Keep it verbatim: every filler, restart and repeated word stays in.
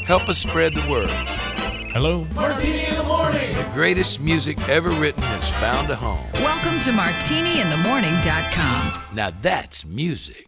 Help us spread the word. Hello? Martini in the Morning. The greatest music ever written has found a home. Welcome to martini in the morning dot com. Now that's music.